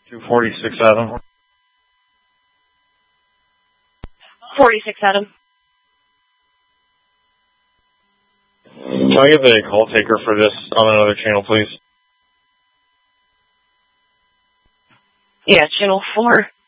246 Adam. 46 Adam. Can I get the call taker for this on another channel, please? Yeah, channel 4.